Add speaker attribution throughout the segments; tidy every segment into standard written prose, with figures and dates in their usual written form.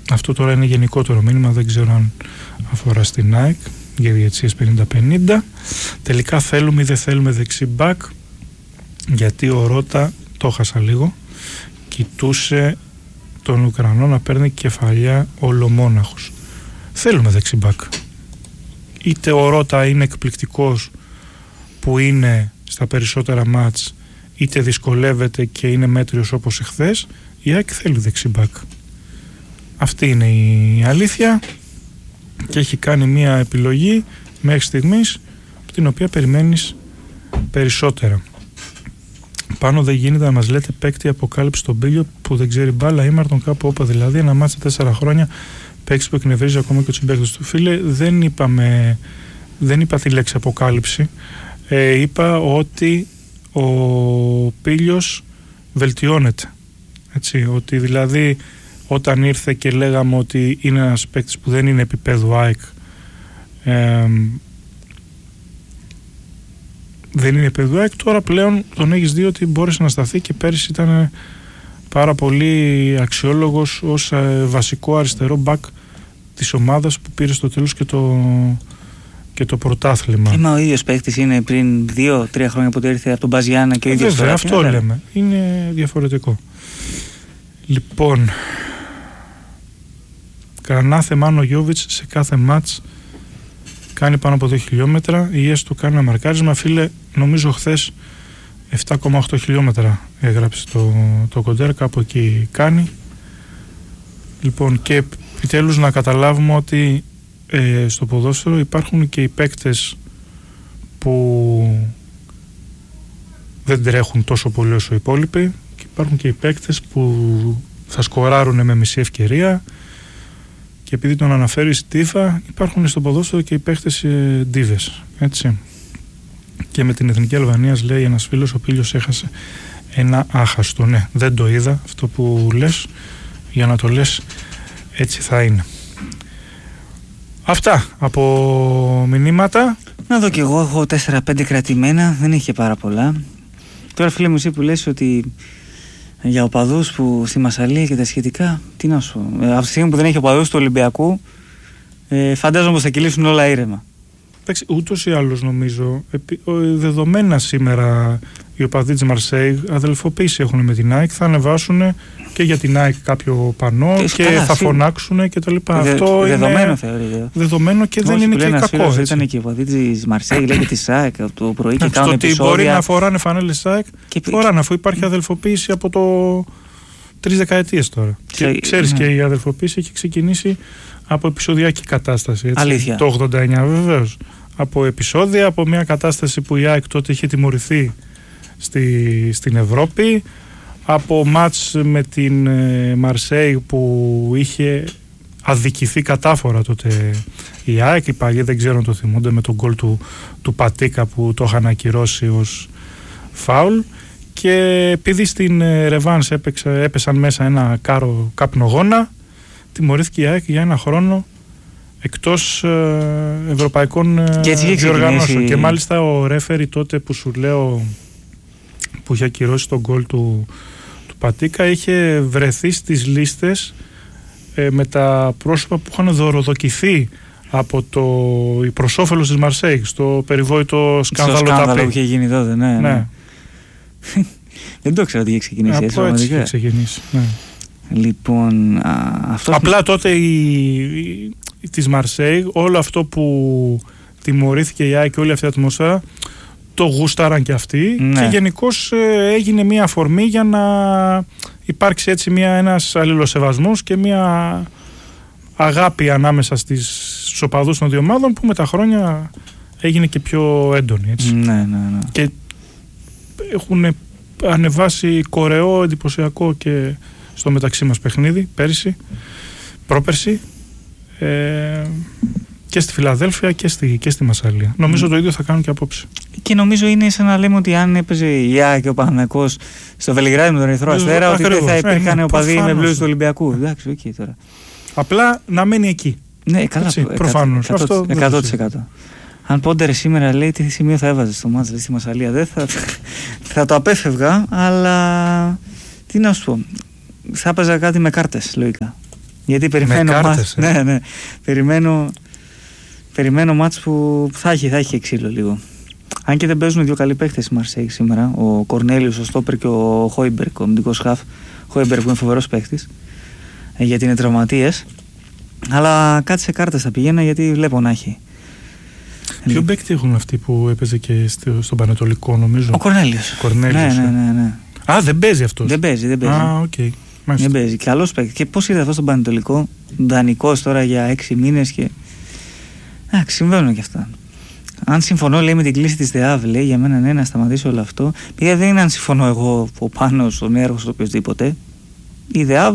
Speaker 1: Αυτό τώρα είναι γενικότερο μήνυμα, δεν ξέρω αν αφορά στην ΑΕΚ για διαιτησίες 50-50. Τελικά θέλουμε ή δεν θέλουμε δεξί μπακ, γιατί ο Ρώτα, το χάσα λίγο, κοιτούσε τον Ουκρανό να παίρνει κεφαλιά ολομόναχος. Θέλουμε δεξί μπακ. Είτε ο Ρώτα είναι εκπληκτικός που είναι στα περισσότερα μάτς, είτε δυσκολεύεται και είναι μέτριος όπως εχθές, η ΑΕΚ θέλει δεξί μπακ. Αυτή είναι η αλήθεια και έχει κάνει μια επιλογή μέχρι στιγμής την οποία περιμένεις περισσότερα. Πάνω δεν γίνεται να μας λέτε παίκτη αποκάλυψη στον Πίλιο που δεν ξέρει μπάλα, ήμαρτον κάπου όπα, δηλαδή ένα μάτσα 4 χρόνια παίκτη που εκνευρίζει ακόμα και τους συμπαίκτες του. Φίλε, δεν είπα τη λέξη αποκάλυψη, είπα ότι ο Πίλιος βελτιώνεται, έτσι, ότι δηλαδή όταν ήρθε και λέγαμε ότι είναι ένας παίκτης που δεν είναι επίπεδου ΑΕΚ, δεν είναι επίπεδου ΑΕΚ, τώρα πλέον τον έχεις δει ότι μπόρεσε να σταθεί και πέρυσι ήταν πάρα πολύ αξιόλογος ως βασικό αριστερό μπακ της ομάδας που πήρε στο τέλος και το πρωτάθλημα.
Speaker 2: Μα ο ίδιος παίκτης είναι πριν 2-3 χρόνια που ήρθε από τον Μπαζιάννα και ο ίδιος.
Speaker 1: Βέβαια, αυτό λέμε. Είναι διαφορετικό. Λοιπόν, κανένα Μάνο Γιόβιτς σε κάθε μάτς κάνει πάνω από 2 χιλιόμετρα. Η ΕΣ του κάνει ένα μαρκάρισμα. Φίλε, νομίζω χθες 7,8 χιλιόμετρα έγραψε το Κοντέρ, κάπου εκεί κάνει. Λοιπόν, και επιτέλους να καταλάβουμε ότι στο ποδόσφαιρο υπάρχουν και οι παίκτες που δεν τρέχουν τόσο πολύ όσο οι υπόλοιποι και υπάρχουν και οι παίκτες που θα σκοράρουν με μισή ευκαιρία, και επειδή τον αναφέρει στη Τίφα, υπάρχουν στο ποδόσφαιρο και οι παίκτες ντίβες, έτσι. Και με την Εθνική Αλβανίας, λέει ένας φίλος, ο Πίλιος έχασε ένα άχαστο. Ναι, δεν το είδα αυτό που λες, για να το λες έτσι θα είναι. Αυτά από μηνύματα.
Speaker 2: Να δω κι εγώ, έχω 4-5 κρατημένα, δεν είχε πάρα πολλά. Τώρα φίλε μου, εσύ που λες ότι για οπαδούς που στη Μασσαλία και τα σχετικά, τι να σου, από τη στιγμή που δεν έχει οπαδούς του Ολυμπιακού, φαντάζομαι πως θα κυλήσουν όλα ήρεμα.
Speaker 1: Εντάξει, ούτως ή άλλως νομίζω, δεδομένα σήμερα οι οπαδοί της Μαρσέιγ αδελφοποίηση έχουν με την ΑΕΚ, θα ανεβάσουν και για την ΑΕΚ κάποιο πανό και θα φωνάξουν και τα λοιπά. Αυτό
Speaker 2: δεδομένο
Speaker 1: είναι
Speaker 2: θεωρείται.
Speaker 1: Δεδομένο και δεν είναι και κακό.
Speaker 2: Ήταν και οι οπαδοί της Μαρσέιγ, λέει και της ΑΕΚ το πρωί και κάνουν
Speaker 1: επεισόδια. Το ότι μπορεί να φοράνε φανέλες ΑΕΚ, φοράνε αφού υπάρχει αδελφοποίηση από το 3 δεκαετίες τώρα. Και ξέρεις, και η αδελφοποίηση έχει ξεκινήσει από επεισοδιακή κατάσταση. Έτσι.
Speaker 2: Αλήθεια.
Speaker 1: Το 89 βεβαίως. Από επεισόδια, από μια κατάσταση που η ΑΕΚ τότε είχε τιμωρηθεί στην Ευρώπη, από μάτς με την Μαρσέη που είχε αδικηθεί κατάφορα τότε η ΑΕΚ, οι παλιοί δεν ξέρω αν το θυμούνται, με τον γκολ του Πατίκα που το είχαν ακυρώσει ως φάουλ, και επειδή στην ρεβάνς έπεσαν μέσα ένα κάρο καπνογόνα, τιμωρήθηκε η ΑΕΚ για ένα χρόνο εκτός ευρωπαϊκών διοργανώσεων. Και μάλιστα ο ρέφερι τότε που σου λέω, που είχε ακυρώσει τον γκολ του Πατίκα, είχε βρεθεί στις λίστες με τα πρόσωπα που είχαν δωροδοκηθεί από προς όφελος της Μαρσέιγ στο περιβόητο σκάνδαλο
Speaker 2: που είχε γίνει τότε. Ναι. Δεν το ξέρω ότι είχε ξεκινήσει
Speaker 1: έτσι. Από έτσι είχε ξεκινήσει, ναι.
Speaker 2: Λοιπόν,
Speaker 1: απλά τότε της Μαρσέιγ, όλο αυτό που τιμωρήθηκε η ΑΕΚ και όλη αυτή η ατμόσφαιρα το γούσταραν και αυτοί, ναι. Και γενικώς έγινε μια αφορμή για να υπάρξει έτσι ένας αλληλοσεβασμός και μια αγάπη ανάμεσα στους οπαδούς των δύο ομάδων, που με τα χρόνια έγινε και πιο έντονη, έτσι.
Speaker 2: Ναι.
Speaker 1: Και έχουν ανεβάσει κορεό εντυπωσιακό και στο μεταξύ μας παιχνίδι πρόπερση, και στη Φιλαδέλφια και στη Μασσαλία. Νομίζω το ίδιο θα κάνουν και απόψε.
Speaker 2: Και νομίζω είναι σαν να λέμε ότι αν έπαιζε η ΑΕΚ και ο Παναθηναϊκός στο Βελιγράδι με τον Ερυθρό Αστέρα, ότι δεν θα υπήρχαν οπαδοί με μπλούζες του Ολυμπιακού. Εντάξει, okay, τώρα.
Speaker 1: Απλά να μένει εκεί.
Speaker 2: Ναι, καλά.
Speaker 1: Προφανώς.
Speaker 2: 100%. Αν Πόντερ σήμερα λέει τι σημείο θα έβαζε στο μάτς στη Μασσαλία, δεν θα το απέφευγα, αλλά τι να σου πω. Θα έπαιζα κάτι με κάρτες, λογικά. Γιατί περιμένω μάτς. Ναι. Περιμένω μάτς που θα έχει ξύλο λίγο. Αν και δεν παίζουν δύο καλοί παίκτες η Μαρσέη σήμερα. Ο Κορνέλιος, ο Στόπερ και ο Χόιμπερκ, ο αμυντικός χαφ. Χόιμπερκ που είναι φοβερός παίκτης, γιατί είναι τραυματίες. Αλλά κάτι σε κάρτες θα πηγαίνα, γιατί βλέπω να έχει.
Speaker 1: Ποιο παίκτη έχουν αυτοί που έπαιζε και στον Πανετολικό, νομίζω? Ο
Speaker 2: Κορνέλιος. Ναι.
Speaker 1: Α, δεν παίζει αυτός.
Speaker 2: Δεν παίζει.
Speaker 1: Α, οκ.
Speaker 2: Δεν παίζει. Καλός παίκτης. Και πώς είδε αυτό στον Πανετολικό? Δανεικός τώρα για 6 μήνες και. Συμβαίνουν και αυτά. Αν συμφωνώ, λέει, με την κλίση της ΔΕΑΒ, λέει, για μένα ναι, να σταματήσει όλο αυτό. Γιατί δεν είναι αν συμφωνώ εγώ ο Πάνος, ο Νέαρχος, οποιοδήποτε. Η ΔΕΑΒ,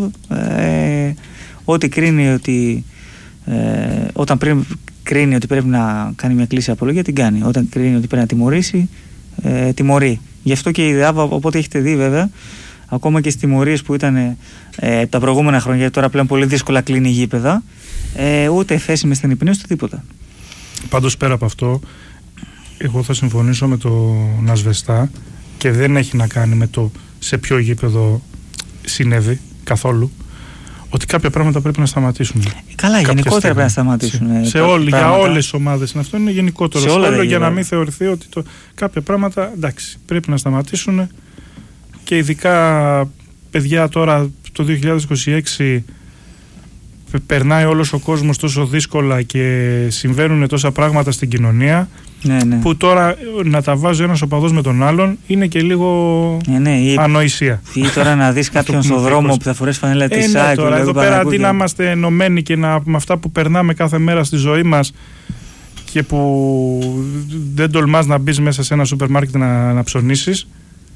Speaker 2: ό,τι κρίνει ότι. Όταν κρίνει ότι πρέπει να κάνει μια κλίση απολογία, την κάνει. Όταν κρίνει ότι πρέπει να τιμωρήσει, τιμωρεί. Γι' αυτό και η ΔΕΑΒ, οπότε έχετε δει βέβαια, ακόμα και στις τιμωρίες που ήταν τα προηγούμενα χρόνια, γιατί τώρα πλέον πολύ δύσκολα κλείνει γήπεδα, ούτε θέση με στενή ούτε τίποτα.
Speaker 1: Πάντως πέρα από αυτό, εγώ θα συμφωνήσω με τον Ασβεστά και δεν έχει να κάνει με το σε ποιο γήπεδο συνέβη καθόλου, ότι κάποια πράγματα πρέπει να σταματήσουν.
Speaker 2: Καλά, γενικότερα πρέπει να σταματήσουν.
Speaker 1: Για όλες τις ομάδες είναι αυτό, είναι γενικότερο σχόλιο για να μην θεωρηθεί ότι κάποια πράγματα εντάξει, πρέπει να σταματήσουν. Και ειδικά παιδιά τώρα το 2026 περνάει όλος ο κόσμος τόσο δύσκολα και συμβαίνουν τόσα πράγματα στην κοινωνία, που τώρα να τα βάζει ένας οπαδός με τον άλλον είναι και λίγο ανοησία.
Speaker 2: Ή τώρα να δεις κάποιον στον δρόμο που θα φορέσει φανέλα της ΣΑΕΚ.
Speaker 1: Τώρα εδώ πέρα αντί να είμαστε ενωμένοι και με αυτά που περνάμε κάθε μέρα στη ζωή μας και που δεν τολμάς να μπεις μέσα σε ένα σούπερ μάρκετ να ψωνίσεις,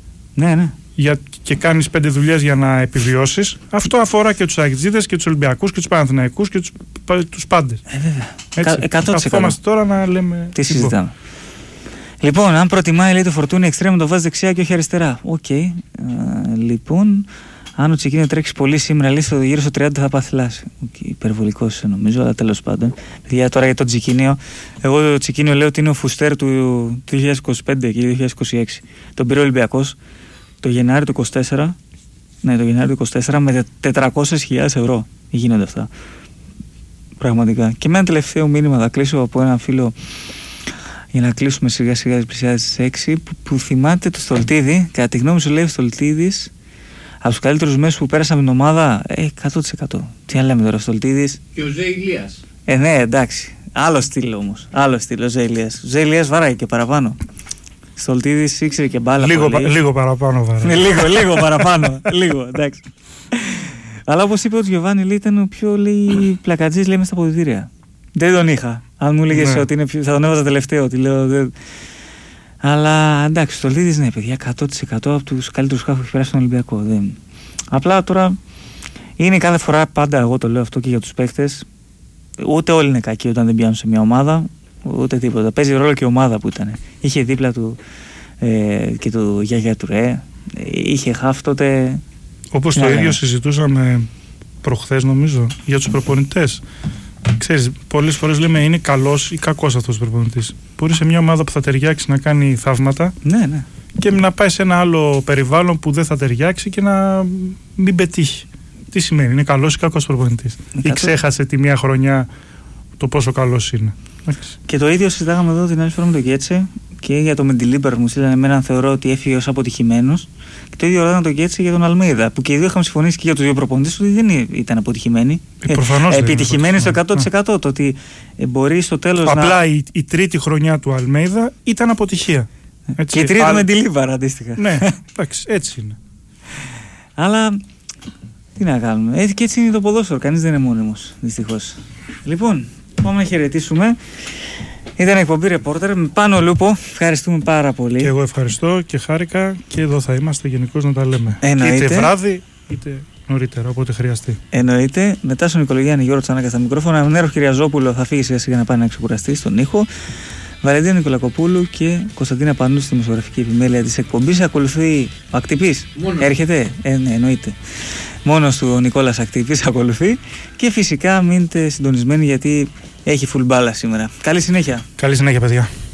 Speaker 1: και κάνεις 5 δουλειές για να επιβιώσεις. Αυτό αφορά και τους Αγιτζίδες και τους Ολυμπιακούς και τους Παναθηναϊκούς και τους πάντες.
Speaker 2: Βέβαια. 100%.
Speaker 1: Καθόμαστε τώρα να λέμε.
Speaker 2: Τι συζητάμε. Λοιπόν, αν προτιμάει, λέει, το Φορτούνι εξτρέμ, το βάζει δεξιά και όχι αριστερά. Οκ. Λοιπόν, αν ο Τσικίνιο τρέξει πολύ σήμερα, λέει, γύρω στο 30 θα πάθει λάση. Υπερβολικός νομίζω, αλλά τέλος πάντων. Παιδιά, τώρα για τον Τσικίνιο, εγώ το Τσικίνιο λέω ότι είναι ο φουστέρ του 2025 και 2026. Τον πήρε ο Ολυμπιακός το Γενάρη του 24. Ναι, το Γενάρη του 24 με 400.000 ευρώ γίνονται αυτά. Πραγματικά. Και με ένα τελευταίο μήνυμα θα κλείσω από έναν φίλο για να κλείσουμε σιγά σιγά τις 6 που θυμάται το Στολτίδη. Κατά τη γνώμη σου, λέει, ο Στολτίδης από τους καλύτερους μέσους που πέρασαν με την ομάδα, 100%. Τι να λέμε τώρα, ο Στολτίδης.
Speaker 3: Και ο Ζε Ηλίας.
Speaker 2: Ναι, εντάξει. Άλλο στυλ όμως. Άλλο στυλ ο Ζε Ηλίας. Ο Ζε Ηλίας βαράει και παραπάνω. Στολτίδης ήξερε και μπάλα.
Speaker 1: Λίγο παραπάνω βαράει.
Speaker 2: Λίγο παραπάνω. Λίγο, εντάξει. Αλλά όπως είπε ο Γιωβάνι, λέει, ήταν ο πιο, λέει, πλακατζής, λέει, μες στα αποδυτήρια. Δεν τον είχα. Αν μου έλεγες ότι θα τον έβαζα τελευταίο, τι λέω. Αλλά εντάξει, ο Στολτίδης, ναι, παιδιά, 100% από τους καλύτερους χάφους που έχει περάσει στον Ολυμπιακό. Απλά τώρα είναι κάθε φορά, πάντα εγώ το λέω αυτό και για τους παίκτες. Ούτε όλοι είναι κακοί όταν δεν πιάνουν σε μια ομάδα, ούτε τίποτα. Παίζει ρόλο και η ομάδα που ήταν. Είχε δίπλα του και του Γιάγια Τουρέ, είχε χάφ τότε.
Speaker 1: Όπως το ίδιο συζητούσαμε προχθές, νομίζω, για τους προπονητές. Ξέρεις, πολλές φορές λέμε είναι καλός ή κακός αυτός ο προπονητής. Μπορεί σε μια ομάδα που θα ταιριάξει να κάνει θαύματα, και να πάει σε ένα άλλο περιβάλλον που δεν θα ταιριάξει και να μην πετύχει. Τι σημαίνει, είναι καλός ή κακός προπονητής? Ή ξέχασε τη μία χρονιά το πόσο καλός είναι.
Speaker 2: Και το ίδιο συζητάγαμε εδώ την άλλη φορά με τον Γκέτσε και για το Μεντιλίμπερ μου στείλανε εμένα, θεωρώ ότι έφυγε ως αποτυχημένος. Και το ίδιο ρωτάνε τον Γκέτσε για τον Αλμέιδα, που και οι δύο είχαμε συμφωνήσει και για τους δύο προπονητές ότι δεν ήταν αποτυχημένοι. Επιτυχημένοι στο 100%. Το ότι μπορεί στο τέλος
Speaker 1: απλά η τρίτη χρονιά του Αλμέιδα ήταν αποτυχία.
Speaker 2: Έτσι, και η τρίτη Μεντιλίμπερ αντίστοιχα.
Speaker 1: Ναι, εντάξει, έτσι είναι.
Speaker 2: Αλλά τι να κάνουμε. Και έτσι είναι το ποδόσφαιρο. Κανείς δεν είναι μόνιμος, δυστυχώς. Λοιπόν, πάμε να χαιρετήσουμε. Ήταν εκπομπή Ρεπόρτερ με Πάνο Λούπο. Ευχαριστούμε πάρα πολύ.
Speaker 1: Και εγώ ευχαριστώ και χάρηκα και εδώ θα είμαστε γενικώς να τα λέμε.
Speaker 2: Εννοείται.
Speaker 1: Είτε βράδυ είτε νωρίτερα, όποτε χρειαστεί.
Speaker 2: Εννοείται. Μετά στον Νικολογιάννη, Γιώργο Τσανάκα στα μικρόφωνα. Νέρο Κυριαζόπουλο θα φύγει σιγά σιγά να πάει να ξεκουραστεί στον ήχο. Βαλεντίνα Νικολακοπούλου και Κωνσταντίνα Πανού στη δημοσιογραφική επιμέλεια της εκπομπής. Ακολουθεί ο Ακτυπής. Έρχεται. Ναι, εννοείται. Μόνος του ο Νικόλας Ακτυπής ακολουθεί. Και φυσικά μείνετε συντονισμένοι γιατί έχει full μπάλα σήμερα. Καλή συνέχεια.
Speaker 1: Καλή συνέχεια, παιδιά.